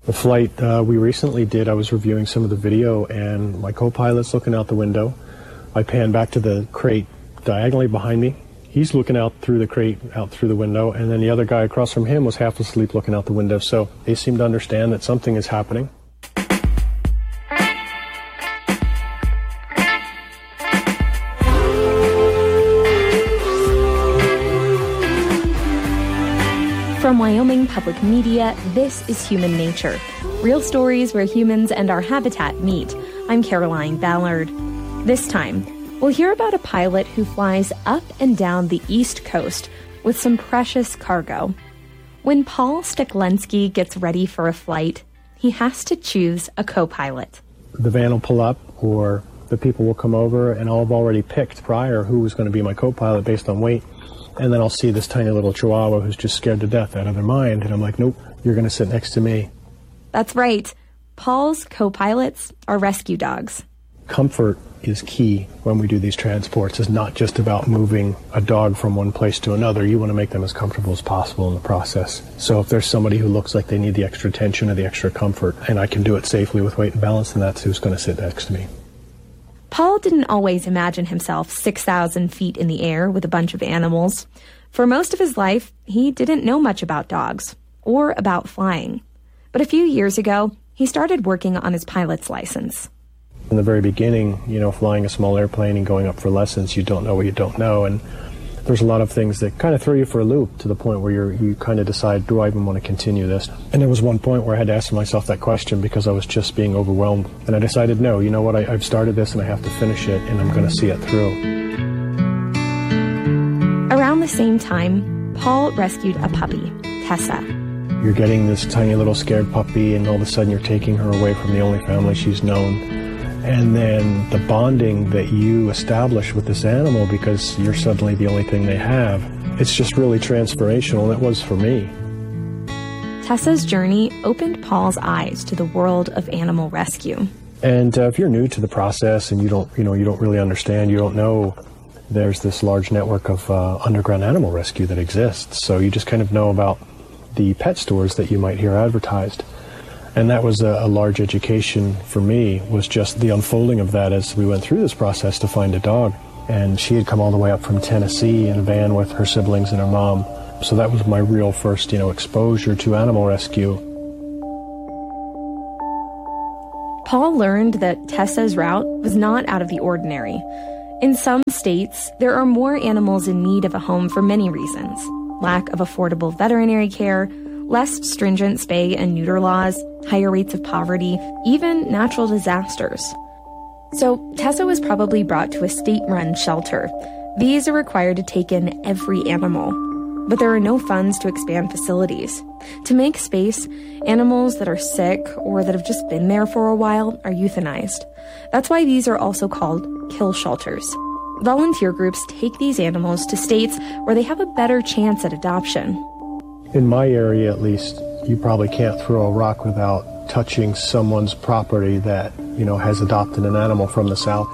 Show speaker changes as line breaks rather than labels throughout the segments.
The flight we recently did, I was reviewing some of the video, and my co-pilot's looking out the window. I pan back to the crate diagonally behind me. He's looking out through the crate, out through the window, and then the other guy across from him was half asleep looking out the window. So they seem to understand that something is happening.
From Wyoming Public Media, this is Human Nature, real stories where humans and our habitat meet. I'm Caroline Ballard. This time, we'll hear about a pilot who flies up and down the East Coast with some precious cargo. When Paul Steklenski gets ready for a flight, he has to choose a co-pilot.
The van will pull up, or the people will come over, and I'll have already picked prior who was going to be my co-pilot based on weight. And then I'll see this tiny little chihuahua who's just scared to death out of their mind. And I'm like, nope, you're going to sit next to me.
That's right. Paul's co-pilots are rescue dogs.
Comfort is key when we do these transports. It's not just about moving a dog from one place to another. You want to make them as comfortable as possible in the process. So if there's somebody who looks like they need the extra attention or the extra comfort, and I can do it safely with weight and balance, then that's who's going to sit next to me.
Paul didn't always imagine himself 6,000 feet in the air with a bunch of animals. For most of his life, he didn't know much about dogs or about flying. But a few years ago, he started working on his pilot's license.
In the very beginning, flying a small airplane and going up for lessons, you don't know what you don't know. And there's a lot of things that kind of throw you for a loop to the point where you kind of decide, do I even want to continue this? And there was one point where I had to ask myself that question because I was just being overwhelmed. And I decided, no, you know what, I've started this and I have to finish it, and I'm going to see it through.
Around the same time, Paul rescued a puppy, Tessa.
You're getting this tiny little scared puppy, and all of a sudden you're taking her away from the only family she's known. And then the bonding that you establish with this animal, because you're suddenly the only thing they have, it's just really transformational, and it was for me.
Tessa's journey opened Paul's eyes to the world of animal rescue.
And if you're new to the process and you don't really understand, you don't know, there's this large network of underground animal rescue that exists. So you just kind of know about the pet stores that you might hear advertised. And that was a large education for me, was just the unfolding of that as we went through this process to find a dog. And she had come all the way up from Tennessee in a van with her siblings and her mom. So that was my real first, exposure to animal rescue.
Paul learned that Tessa's route was not out of the ordinary. In some states, there are more animals in need of a home for many reasons. Lack of affordable veterinary care, less stringent spay and neuter laws, higher rates of poverty, even natural disasters. So Tessa was probably brought to a state-run shelter. These are required to take in every animal. But there are no funds to expand facilities. To make space, animals that are sick or that have just been there for a while are euthanized. That's why these are also called kill shelters. Volunteer groups take these animals to states where they have a better chance at adoption.
In my area, at least, you probably can't throw a rock without touching someone's property that, has adopted an animal from the South.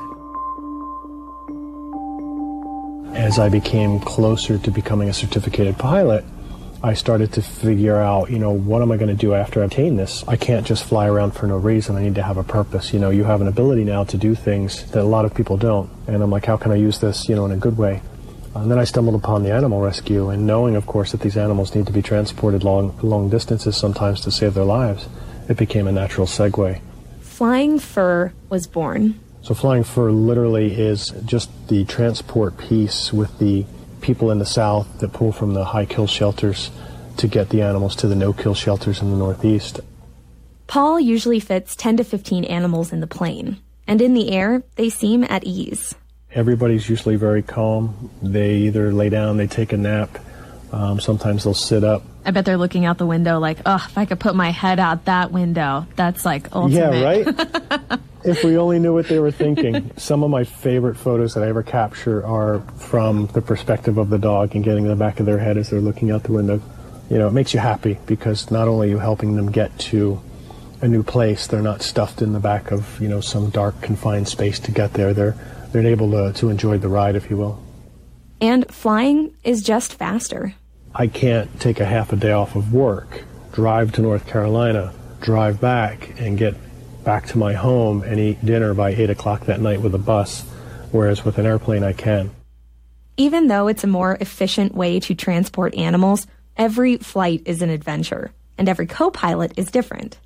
As I became closer to becoming a certificated pilot, I started to figure out, what am I going to do after I obtain this? I can't just fly around for no reason. I need to have a purpose. You have an ability now to do things that a lot of people don't. And I'm like, how can I use this, in a good way? And then I stumbled upon the animal rescue, and knowing, of course, that these animals need to be transported long distances sometimes to save their lives, it became a natural segue.
Flying Fur was born.
So Flying Fur literally is just the transport piece with the people in the South that pull from the high kill shelters to get the animals to the no-kill shelters in the Northeast.
Paul usually fits 10 to 15 animals in the plane, and in the air, they seem at ease.
Everybody's usually very calm. They either lay down, they take a nap. Sometimes they'll sit up.
I bet they're looking out the window like, if I could put my head out that window, that's like ultimate.
Yeah, right? If we only knew what they were thinking. Some of my favorite photos that I ever capture are from the perspective of the dog and getting in the back of their head as they're looking out the window. It makes you happy because not only are you helping them get to a new place, they're not stuffed in the back of, some dark, confined space to get there. They're able to enjoy the ride, if you will.
And flying is just faster.
I can't take a half a day off of work, drive to North Carolina, drive back and get back to my home and eat dinner by 8 o'clock that night with a bus, whereas with an airplane I can.
Even though it's a more efficient way to transport animals, every flight is an adventure, and every co-pilot is different.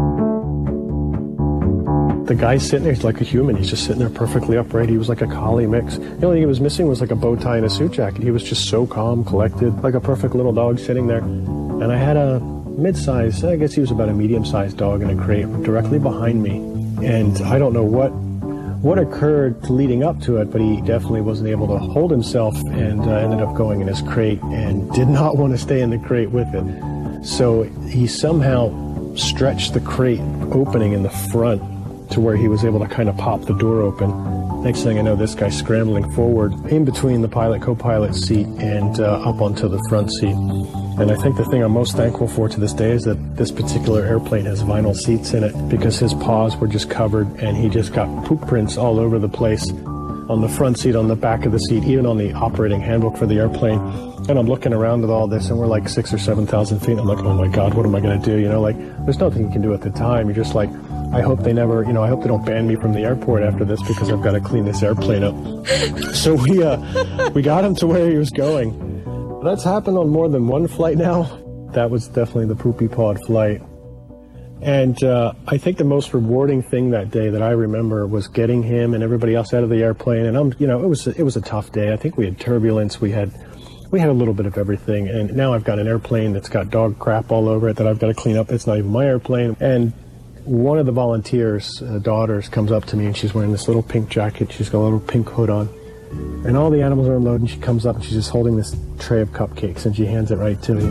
The guy sitting there, he's like a human. He's just sitting there perfectly upright. He was like a collie mix. The only thing he was missing was like a bow tie and a suit jacket. He was just so calm, collected, like a perfect little dog sitting there. And I had a mid-size, I guess he was about a medium-sized dog in a crate directly behind me. And I don't know what occurred leading up to it, but he definitely wasn't able to hold himself and ended up going in his crate and did not want to stay in the crate with it. So he somehow stretched the crate opening in the front to where he was able to kind of pop the door open. Next thing I know, this guy's scrambling forward in between the co-pilot seat and up onto the front seat. And I think the thing I'm most thankful for to this day is that this particular airplane has vinyl seats in it, because his paws were just covered and he just got poop prints all over the place on the front seat, on the back of the seat, even on the operating handbook for the airplane. And I'm looking around at all this and we're like 6,000 or 7,000 feet. I'm like, oh my God, what am I going to do? You know, like there's nothing you can do at the time. You're just like, I hope they never, I hope they don't ban me from the airport after this, because I've got to clean this airplane up. So we got him to where he was going. That's happened on more than one flight now. That was definitely the poopy pawed flight. And I think the most rewarding thing that day that I remember was getting him and everybody else out of the airplane. And it was a tough day. I think we had turbulence. We had a little bit of everything. And now I've got an airplane that's got dog crap all over it that I've got to clean up. It's not even my airplane. And one of the volunteers' daughters comes up to me and she's wearing this little pink jacket. She's got a little pink hood on. And all the animals are unloaded, and she comes up and she's just holding this tray of cupcakes and she hands it right to me.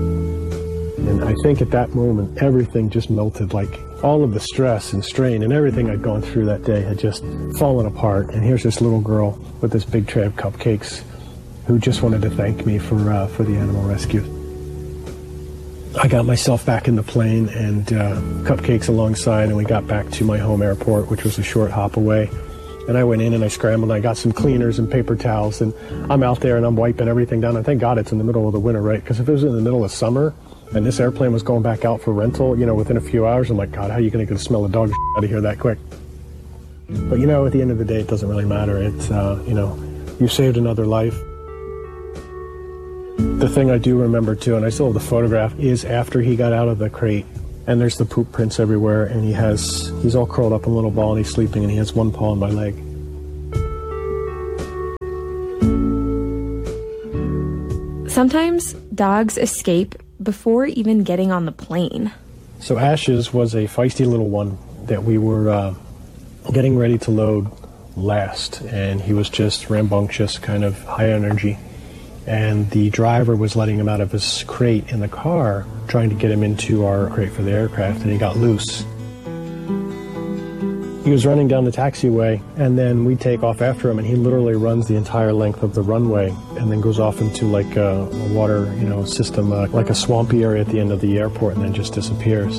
And I think at that moment, everything just melted. Like all of the stress and strain and everything I'd gone through that day had just fallen apart. And here's this little girl with this big tray of cupcakes who just wanted to thank me for the animal rescue. I got myself back in the plane and cupcakes alongside, and we got back to my home airport, which was a short hop away. And I went in and I scrambled and I got some cleaners and paper towels, and I'm out there and I'm wiping everything down. And thank God it's in the middle of the winter, right? Because if it was in the middle of summer and this airplane was going back out for rental, within a few hours, I'm like, God, how are you going to get the smell of dog out of here that quick? But at the end of the day, it doesn't really matter. It's, you saved another life. The thing I do remember too, and I still have the photograph, is after he got out of the crate, and there's the poop prints everywhere, and he's all curled up in a little ball and he's sleeping, and he has one paw on my leg.
Sometimes dogs escape before even getting on the plane.
So Ashes was a feisty little one that we were getting ready to load last, and he was just rambunctious, kind of high energy. And the driver was letting him out of his crate in the car, trying to get him into our crate for the aircraft, and he got loose. He was running down the taxiway, and then we take off after him, and he literally runs the entire length of the runway and then goes off into like a water system, like a swampy area at the end of the airport, and then just disappears.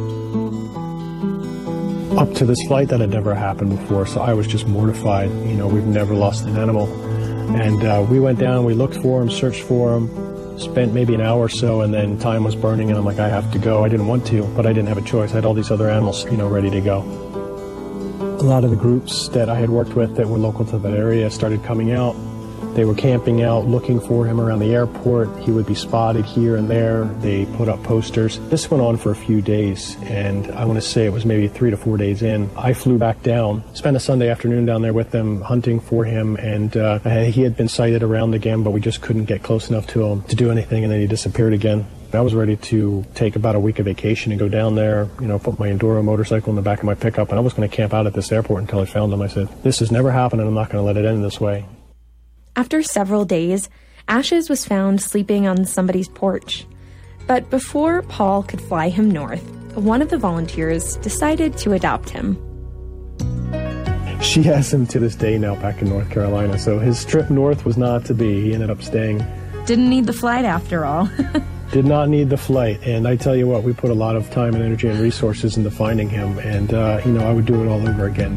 Up to this flight, that had never happened before, so I was just mortified. We've never lost an animal. And we went down, we looked for him, searched for him, spent maybe an hour or so, and then time was burning, and I'm like, I have to go. I didn't want to, but I didn't have a choice. I had all these other animals, ready to go. A lot of the groups that I had worked with that were local to that area started coming out. They were camping out, looking for him around the airport. He would be spotted here and there. They put up posters. This went on for a few days, and I want to say it was maybe 3 to 4 days in. I flew back down, spent a Sunday afternoon down there with them, hunting for him, and he had been sighted around again, but we just couldn't get close enough to him to do anything, and then he disappeared again. I was ready to take about a week of vacation and go down there, put my Enduro motorcycle in the back of my pickup, and I was going to camp out at this airport until I found him. I said, this has never happened, and I'm not going to let it end this way.
After several days, Ashes was found sleeping on somebody's porch. But before Paul could fly him north, one of the volunteers decided to adopt him.
She has him to this day now back in North Carolina, so his trip north was not to be. He ended up staying.
Didn't need the flight after all.
Did not need the flight, and I tell you what, we put a lot of time and energy and resources into finding him, and I would do it all over again.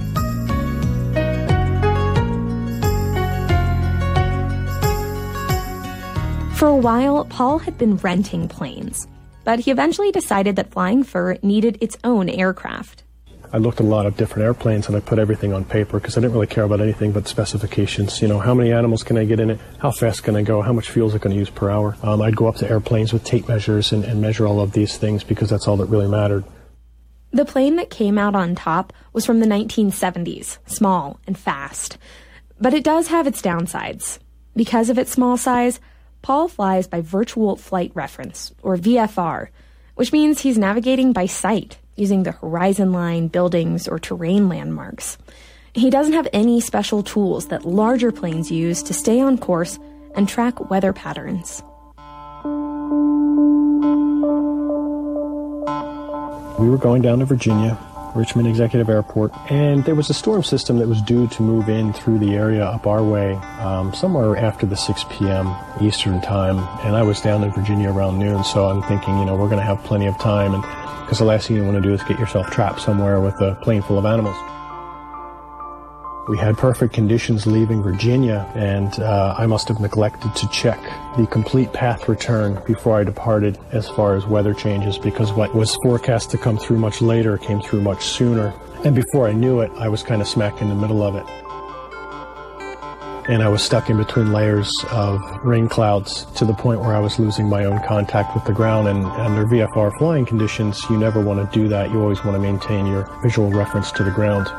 For a while, Paul had been renting planes,
but he eventually decided that flying fur needed its own aircraft.
I looked at a lot of different airplanes and I put everything on paper because I didn't really care about anything but specifications. You know, how many animals can I get in it? How fast can I go? How much fuel is it going to use per hour? I'd go up to airplanes with tape measures and measure all of these things because that's all that really mattered.
The plane that came out on top was from the 1970s, small and fast. But it does have its downsides. Because of its small size, Paul flies by virtual flight reference, or VFR, which means he's navigating by sight, using the horizon line, buildings, or terrain landmarks. He doesn't have any special tools that larger planes use to stay on course and track weather patterns.
We were going down to Virginia, Richmond Executive Airport, and there was a storm system that was due to move in through the area up our way somewhere after the 6 p.m. Eastern time, and I was down in Virginia around noon, so I'm thinking, we're going to have plenty of time, and because the last thing you want to do is get yourself trapped somewhere with a plane full of animals. We had perfect conditions leaving Virginia, and I must have neglected to check the complete path return before I departed as far as weather changes, because what was forecast to come through much later came through much sooner. And before I knew it, I was kind of smack in the middle of it. And I was stuck in between layers of rain clouds to the point where I was losing my own contact with the ground. And under VFR flying conditions, you never want to do that. You always want to maintain your visual reference to the ground.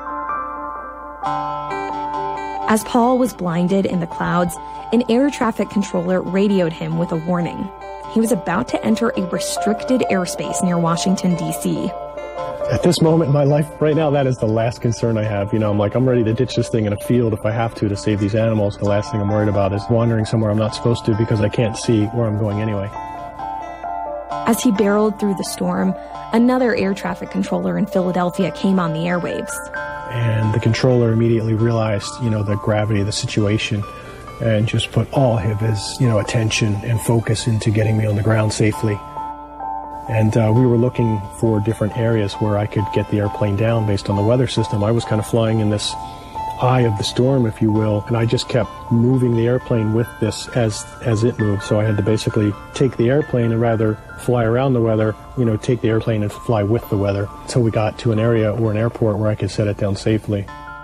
As Paul was blinded in the clouds, an air traffic controller radioed him with a warning. He was about to enter a restricted airspace near Washington, D.C.
At this moment in my life, right now, that is the last concern I have. I'm ready to ditch this thing in a field if I have to save these animals. The last thing I'm worried about is wandering somewhere I'm not supposed to because I can't see where I'm going anyway.
As he barreled through the storm, another air traffic controller in Philadelphia came on the airwaves.
And the controller immediately realized, the gravity of the situation and just put all of his, attention and focus into getting me on the ground safely. And we were looking for different areas where I could get the airplane down based on the weather system. I was kind of flying in this eye of the storm, if you will, and I just kept moving the airplane with this as it moved. So I had to basically take the airplane and rather fly around the weather, take the airplane and fly with the weather until we got to an area or an airport where I could set it down safely.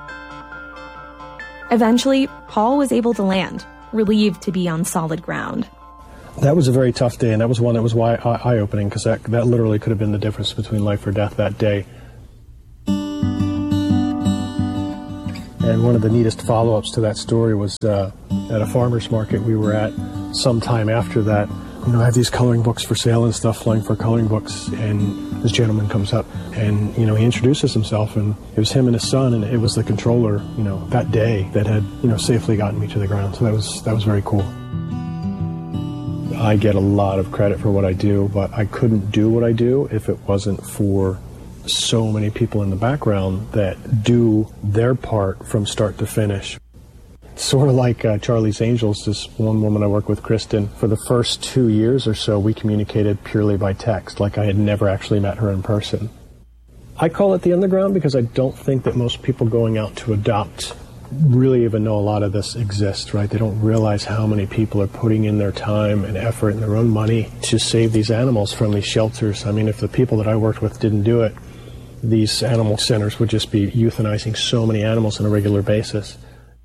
Eventually, Paul was able to land, relieved to be on solid ground.
That was a very tough day, and that was one that was eye-opening, because that literally could have been the difference between life or death that day. And one of the neatest follow-ups to that story was at a farmer's market we were at sometime after that. I have these coloring books for sale and stuff, flying for coloring books, and this gentleman comes up and, he introduces himself, and it was him and his son, and it was the controller, that day that had, safely gotten me to the ground. So that was very cool. I get a lot of credit for what I do, but I couldn't do what I do if it wasn't for so many people in the background that do their part from start to finish. Sort of like Charlie's Angels, this one woman I work with, Kristen, for the first 2 years or so, we communicated purely by text, like I had never actually met her in person. I call it the underground because I don't think that most people going out to adopt really even know a lot of this exists, right? They don't realize how many people are putting in their time and effort and their own money to save these animals from these shelters. I mean, if the people that I worked with didn't do it, these animal centers would just be euthanizing so many animals on a regular basis.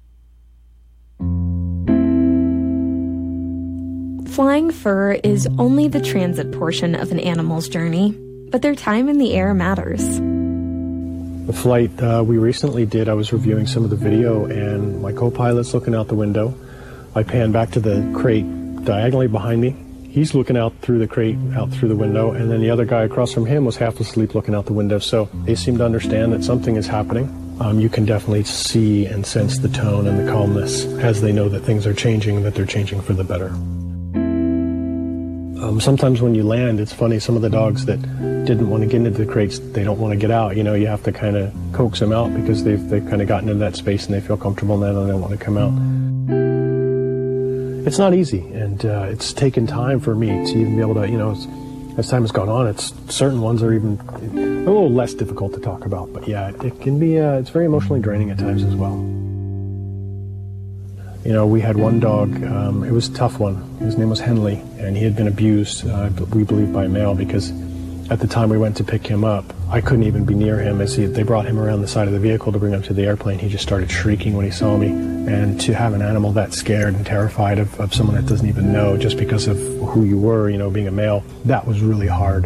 Flying fur is only the transit portion of an animal's journey, but their time in the air matters.
The flight we recently did, I was reviewing some of the video, and my co-pilot's looking out the window. I pan back to the crate diagonally behind me. He's looking out through the crate, out through the window, and then the other guy across from him was half asleep looking out the window. So they seem to understand that something is happening. You can definitely see and sense the tone and the calmness as they know that things are changing, that they're changing for the better. Sometimes when you land, it's funny, some of the dogs that didn't want to get into the crates, they don't want to get out. You have to kind of coax them out because they've kind of gotten into that space and they feel comfortable now and they don't want to come out. It's not easy, and it's taken time for me to even be able to, as time has gone on, certain ones are even a little less difficult to talk about. But yeah, it can be, it's very emotionally draining at times as well. You know, we had one dog, it was a tough one. His name was Henley, and he had been abused, we believe, by a male, because at the time we went to pick him up, I couldn't even be near him. As they brought him around the side of the vehicle to bring him to the airplane, he just started shrieking when he saw me. And to have an animal that scared and terrified of someone that doesn't even know just because of who you were, you know, being a male, that was really hard.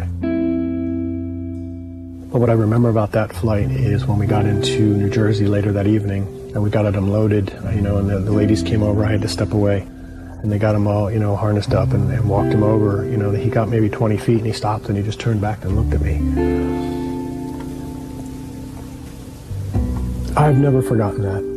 But what I remember about that flight is when we got into New Jersey later that evening, and we got it unloaded, you know, and the ladies came over, I had to step away. And they got him all, you know, harnessed up and walked him over. You know, he got maybe 20 feet and he stopped and he just turned back and looked at me. I've never forgotten that.